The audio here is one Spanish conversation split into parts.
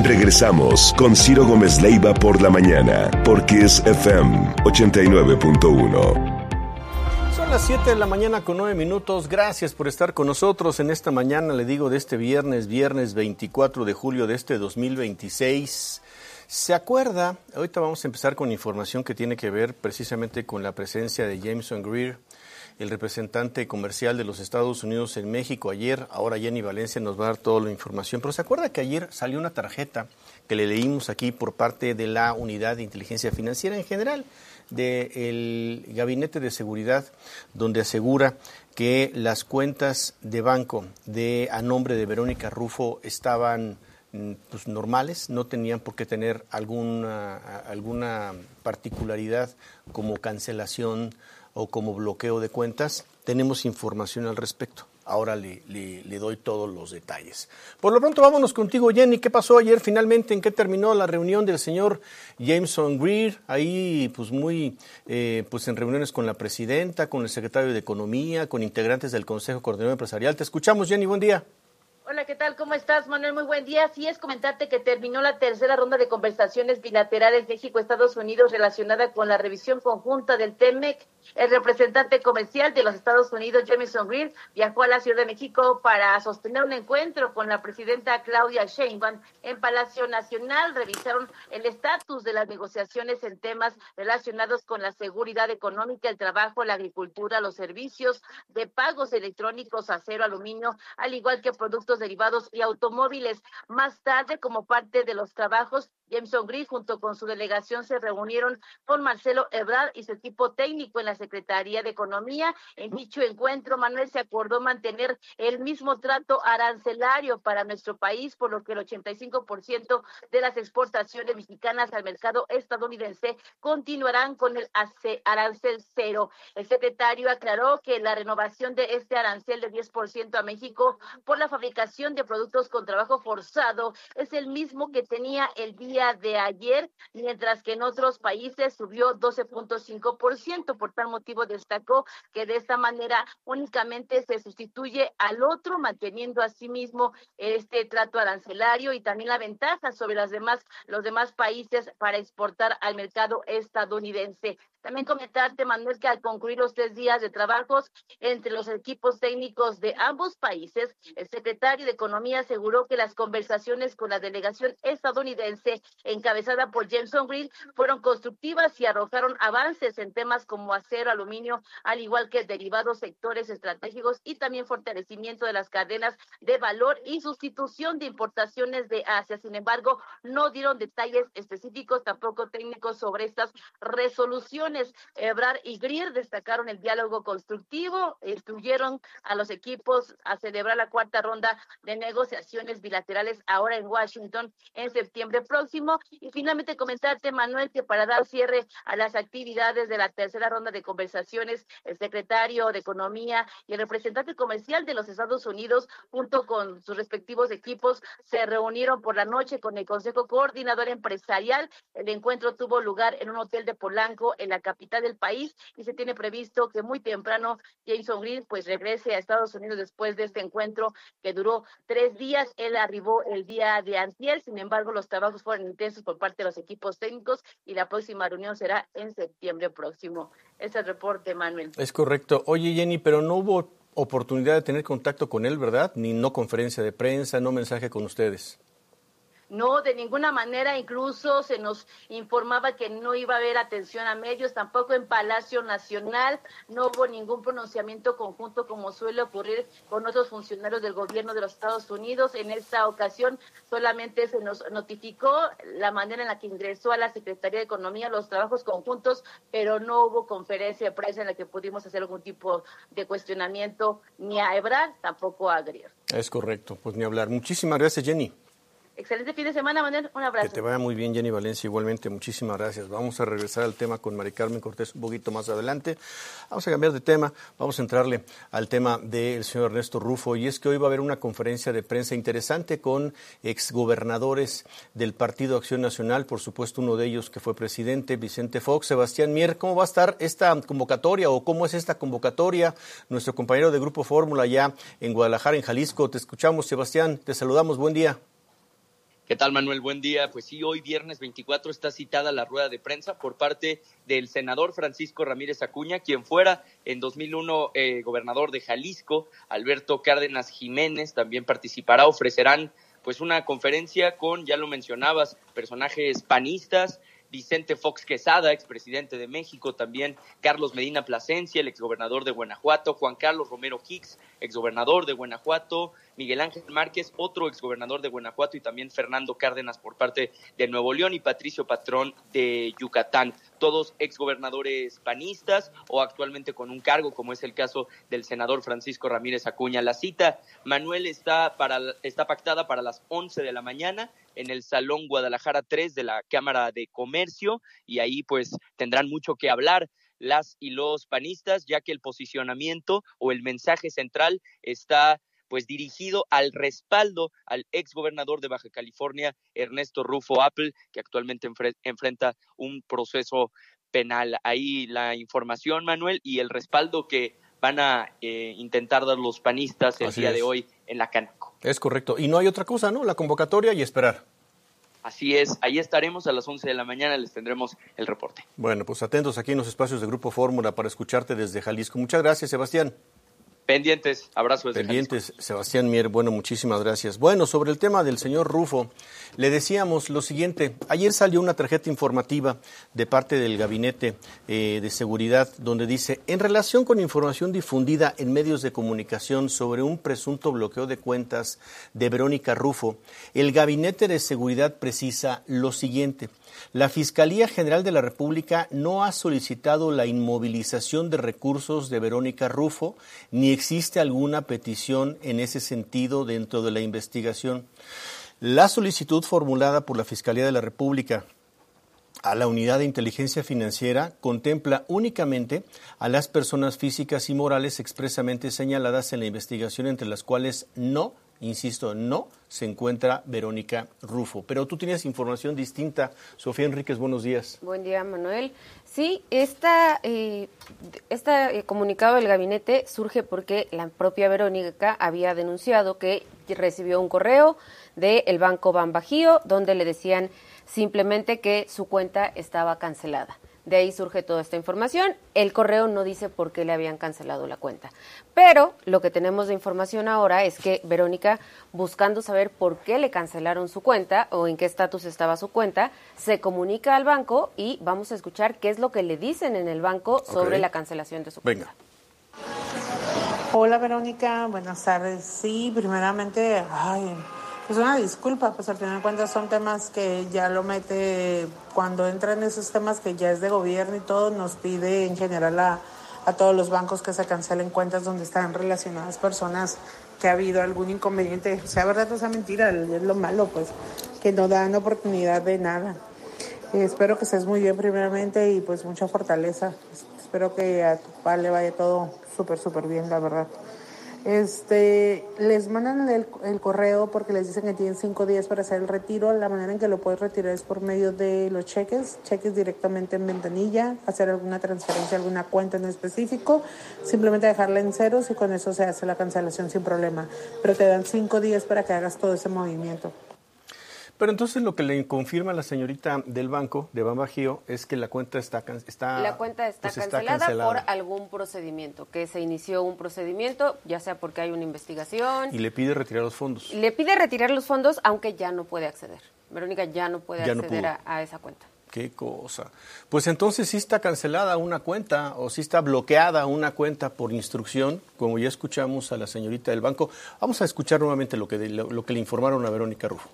Regresamos con Ciro Gómez Leiva por la mañana, por Kiss FM 89.1. Son las 7 de la mañana con 9 minutos. Gracias por estar con nosotros en esta mañana, le digo, de este viernes 24 de julio de este 2026. ¿Se acuerda? Ahorita vamos a empezar con información que tiene que ver precisamente con la presencia de Jameson Greer, el representante comercial de los Estados Unidos en México ayer. Ahora Jenny Valencia nos va a dar toda la información. Pero ¿se acuerda que ayer salió una tarjeta que le leímos aquí por parte de la Unidad de Inteligencia Financiera en general, del Gabinete de Seguridad, donde asegura que las cuentas de banco a nombre de Verónica Rufo estaban pues normales, no tenían por qué tener alguna particularidad como cancelación o como bloqueo de cuentas? Tenemos información al respecto. Ahora le doy todos los detalles. Por lo pronto, vámonos contigo, Jenny. ¿Qué pasó ayer finalmente? ¿En qué terminó la reunión del señor Jameson Greer? Ahí, pues en reuniones con la presidenta, con el secretario de Economía, con integrantes del Consejo Coordinador Empresarial. Te escuchamos, Jenny. Buen día. Hola, ¿qué tal? ¿Cómo estás, Manuel? Muy buen día. Sí, es comentarte que terminó la tercera ronda de conversaciones bilaterales México-Estados Unidos relacionada con la revisión conjunta del TEMEC. El representante comercial de los Estados Unidos, Jameson Greer, viajó a la Ciudad de México para sostener un encuentro con la presidenta Claudia Sheinbaum en Palacio Nacional. Revisaron el estatus de las negociaciones en temas relacionados con la seguridad económica, el trabajo, la agricultura, los servicios de pagos electrónicos, acero, aluminio, al igual que productos derivados y automóviles. Más tarde, como parte de los trabajos, Jameson Greer junto con su delegación se reunieron con Marcelo Ebrard y su equipo técnico en la Secretaría de Economía. En dicho encuentro, Manuel, se acordó mantener el mismo trato arancelario para nuestro país, por lo que el 85% de las exportaciones mexicanas al mercado estadounidense continuarán con el arancel cero. El secretario aclaró que la renovación de este arancel de 10% a México por la fabricación de productos con trabajo forzado es el mismo que tenía el día de ayer, mientras que en otros países subió 12.5%. Por tal motivo destacó que de esta manera únicamente se sustituye al otro, manteniendo asimismo este trato arancelario y también la ventaja sobre los demás países para exportar al mercado estadounidense. También comentarte, Manuel, que al concluir los 3 días de trabajos entre los equipos técnicos de ambos países, el secretario de Economía aseguró que las conversaciones con la delegación estadounidense encabezada por Jameson Greer fueron constructivas y arrojaron avances en temas como acero, aluminio, al igual que derivados, sectores estratégicos y también fortalecimiento de las cadenas de valor y sustitución de importaciones de Asia. Sin embargo, no dieron detalles específicos, tampoco técnicos, sobre estas resoluciones. Ebrard y Greer destacaron el diálogo constructivo, instruyeron a los equipos a celebrar la cuarta ronda de negociaciones bilaterales ahora en Washington en septiembre próximo. Y finalmente comentarte, Manuel, que para dar cierre a las actividades de la tercera ronda de conversaciones, el secretario de Economía y el representante comercial de los Estados Unidos, junto con sus respectivos equipos, se reunieron por la noche con el Consejo Coordinador Empresarial. El encuentro tuvo lugar en un hotel de Polanco, en la capital del país, y se tiene previsto que muy temprano Jameson Greer pues regrese a Estados Unidos después de este encuentro que duró 3 días. Él arribó el día de antier, sin embargo los trabajos fueron intensos por parte de los equipos técnicos y la próxima reunión será en septiembre próximo. Ese es el reporte, Manuel. Es correcto. Oye, Jenny, pero no hubo oportunidad de tener contacto con él, ¿verdad? Ni no conferencia de prensa, no mensaje con ustedes. No, de ninguna manera. Incluso se nos informaba que no iba a haber atención a medios, tampoco en Palacio Nacional. No hubo ningún pronunciamiento conjunto como suele ocurrir con otros funcionarios del gobierno de los Estados Unidos. En esta ocasión solamente se nos notificó la manera en la que ingresó a la Secretaría de Economía los trabajos conjuntos, pero no hubo conferencia de prensa en la que pudimos hacer algún tipo de cuestionamiento ni a Ebrard, tampoco a Greer. Es correcto, pues ni hablar. Muchísimas gracias, Jenny. Excelente fin de semana, Manuel. Un abrazo. Que te vaya muy bien, Jenny Valencia. Igualmente, muchísimas gracias. Vamos a regresar al tema con Mari Carmen Cortés un poquito más adelante. Vamos a cambiar de tema. Vamos a entrarle al tema del señor Ernesto Rufo. Y es que hoy va a haber una conferencia de prensa interesante con exgobernadores del Partido Acción Nacional. Por supuesto, uno de ellos que fue presidente, Vicente Fox. Sebastián Mier, ¿cómo va a estar esta convocatoria o cómo es esta convocatoria? Nuestro compañero de Grupo Fórmula allá en Guadalajara, en Jalisco. Te escuchamos, Sebastián. Te saludamos. Buen día. ¿Qué tal, Manuel? Buen día. Pues sí, hoy viernes 24 está citada la rueda de prensa por parte del senador Francisco Ramírez Acuña, quien fuera en 2001 gobernador de Jalisco. Alberto Cárdenas Jiménez también participará, ofrecerán pues una conferencia con, ya lo mencionabas, personajes panistas, Vicente Fox Quesada, expresidente de México, también Carlos Medina Plasencia, el exgobernador de Guanajuato, Juan Carlos Romero Hicks, exgobernador de Guanajuato, Miguel Ángel Márquez, otro exgobernador de Guanajuato, y también Fernando Cárdenas por parte de Nuevo León y Patricio Patrón de Yucatán, todos exgobernadores panistas o actualmente con un cargo, como es el caso del senador Francisco Ramírez Acuña. La cita, Manuel, está pactada para las 11 de la mañana en el Salón Guadalajara 3 de la Cámara de Comercio, y ahí pues tendrán mucho que hablar las y los panistas, ya que el posicionamiento o el mensaje central está pues dirigido al respaldo al exgobernador de Baja California, Ernesto Rufo Apple, que actualmente enfrenta un proceso penal. Ahí la información, Manuel, y el respaldo que van a intentar dar los panistas el día de hoy en la Cánaco. Es correcto. Y no hay otra cosa, ¿no? La convocatoria y esperar. Así es, ahí estaremos a las 11 de la mañana, les tendremos el reporte. Bueno, pues atentos aquí en los espacios de Grupo Fórmula para escucharte desde Jalisco. Muchas gracias, Sebastián. Pendientes, abrazo desde Pendientes, Jalisco. Sebastián Mier, bueno, muchísimas gracias. Bueno, sobre el tema del señor Rufo, le decíamos lo siguiente. Ayer salió una tarjeta informativa de parte del Gabinete de Seguridad donde dice, en relación con información difundida en medios de comunicación sobre un presunto bloqueo de cuentas de Verónica Rufo, el Gabinete de Seguridad precisa lo siguiente. La Fiscalía General de la República no ha solicitado la inmovilización de recursos de Verónica Rufo, ni existe alguna petición en ese sentido dentro de la investigación. La solicitud formulada por la Fiscalía de la República a la Unidad de Inteligencia Financiera contempla únicamente a las personas físicas y morales expresamente señaladas en la investigación, entre las cuales no, insisto, no se encuentra Verónica Rufo. Pero tú tienes información distinta. Sofía Enríquez, buenos días. Buen día, Manuel. Sí, este comunicado del gabinete surge porque la propia Verónica había denunciado que recibió un correo del Banco Banbajío donde le decían simplemente que su cuenta estaba cancelada. De ahí surge toda esta información. El correo no dice por qué le habían cancelado la cuenta. Pero lo que tenemos de información ahora es que Verónica, buscando saber por qué le cancelaron su cuenta o en qué estatus estaba su cuenta, se comunica al banco y vamos a escuchar qué es lo que le dicen en el banco sobre la cancelación de su cuenta. Venga. Hola, Verónica, buenas tardes. Sí, primeramente, pues una disculpa, pues al final de cuentas son temas que ya lo mete, cuando entran esos temas que ya es de gobierno y todo, nos pide en general a todos los bancos que se cancelen cuentas donde están relacionadas personas que ha habido algún inconveniente, sea verdad o sea mentira, es lo malo, pues, que no dan oportunidad de nada. Espero que estés muy bien primeramente y pues mucha fortaleza. Espero que a tu papá le vaya todo súper bien, la verdad. Les mandan el correo porque les dicen que tienen 5 días para hacer el retiro. La manera en que lo puedes retirar es por medio de los cheques directamente en ventanilla, hacer alguna transferencia, alguna cuenta en específico, simplemente dejarla en ceros y con eso se hace la cancelación sin problema. Pero te dan 5 días para que hagas todo ese movimiento. Pero entonces lo que le confirma a la señorita del banco de Banbajío es que la cuenta está cancelada por algún procedimiento, que se inició un procedimiento, ya sea porque hay una investigación. Y le pide retirar los fondos. Le pide retirar los fondos, aunque ya no puede acceder. Verónica ya no puede acceder a esa cuenta. Qué cosa. Pues entonces sí está cancelada una cuenta o sí está bloqueada una cuenta por instrucción, como ya escuchamos a la señorita del banco. Vamos a escuchar nuevamente lo que le informaron a Verónica Rufo.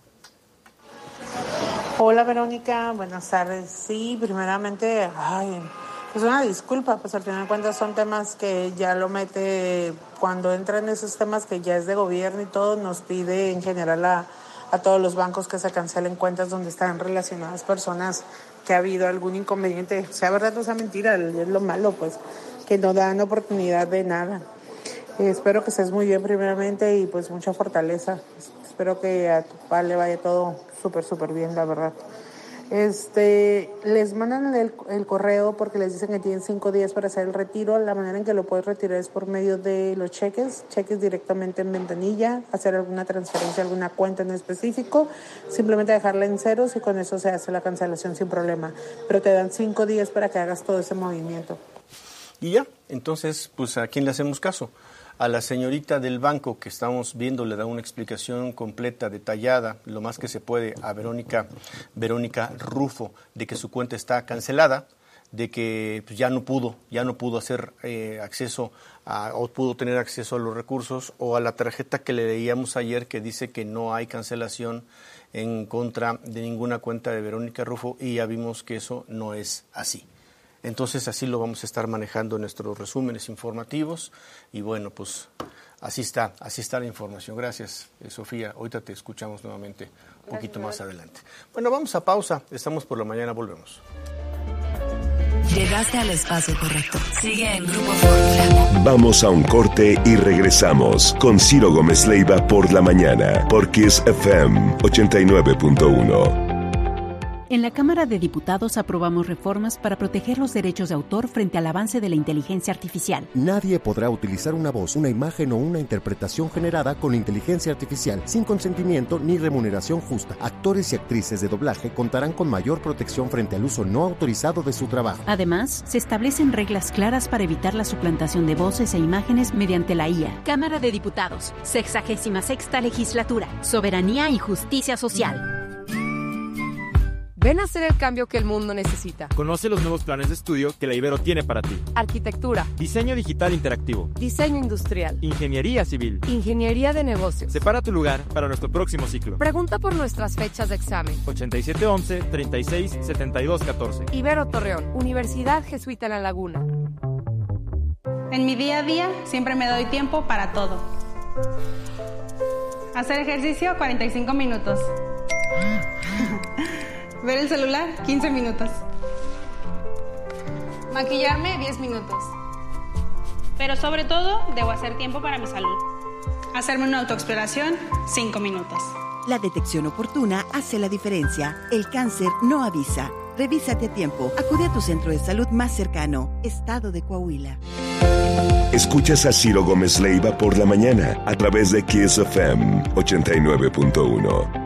Hola, Verónica, buenas tardes. Sí, primeramente, pues una disculpa, pues al final de cuentas son temas que ya lo mete, cuando entran esos temas que ya es de gobierno y todo, nos pide en general a todos los bancos que se cancelen cuentas donde están relacionadas personas que ha habido algún inconveniente, sea verdad o sea mentira, es lo malo, pues, que no dan oportunidad de nada. Espero que estés muy bien primeramente y pues mucha fortaleza. Espero que a tu papá le vaya todo súper bien, la verdad. Les mandan el correo porque les dicen que tienen 5 días para hacer el retiro. La manera en que lo puedes retirar es por medio de los cheques directamente en ventanilla, hacer alguna transferencia a alguna cuenta en específico, simplemente dejarla en ceros y con eso se hace la cancelación sin problema. Pero te dan 5 días para que hagas todo ese movimiento. Y ya, entonces, pues ¿a quién le hacemos caso? A la señorita del banco que estamos viendo le da una explicación completa, detallada, lo más que se puede, a Verónica Rufo, de que su cuenta está cancelada, de que pues, ya no pudo hacer acceso o pudo tener acceso a los recursos, o a la tarjeta que le leíamos ayer que dice que no hay cancelación en contra de ninguna cuenta de Verónica Rufo, y ya vimos que eso no es así. Entonces así lo vamos a estar manejando en nuestros resúmenes informativos y bueno, pues así está la información. Gracias, Sofía. Ahorita te escuchamos nuevamente un poquito más adelante. Bueno, vamos a pausa. Estamos por la mañana, volvemos. Llegaste al espacio correcto. Sigue en Grupo Fórmula. Vamos a un corte y regresamos con Ciro Gómez Leiva por la mañana, por Kiss FM 89.1. En la Cámara de Diputados aprobamos reformas para proteger los derechos de autor frente al avance de la inteligencia artificial. Nadie podrá utilizar una voz, una imagen o una interpretación generada con inteligencia artificial sin consentimiento ni remuneración justa. Actores y actrices de doblaje contarán con mayor protección frente al uso no autorizado de su trabajo. Además, se establecen reglas claras para evitar la suplantación de voces e imágenes mediante la IA. Cámara de Diputados, 66ª Legislatura, Soberanía y Justicia Social. Ven a hacer el cambio que el mundo necesita. Conoce los nuevos planes de estudio que la Ibero tiene para ti. Arquitectura. Diseño digital interactivo. Diseño industrial. Ingeniería civil. Ingeniería de negocios. Separa tu lugar para nuestro próximo ciclo. Pregunta por nuestras fechas de examen. 8711-367214. Ibero Torreón, Universidad Jesuita en La Laguna. En mi día a día siempre me doy tiempo para todo. Hacer ejercicio, 45 minutos. Ver el celular, 15 minutos. Maquillarme, 10 minutos. Pero sobre todo, debo hacer tiempo para mi salud. Hacerme una autoexploración, 5 minutos. La detección oportuna hace la diferencia. El cáncer no avisa. Revísate a tiempo. Acude a tu centro de salud más cercano. Estado de Coahuila. Escuchas a Ciro Gómez Leiva por la mañana a través de Kiss FM 89.1.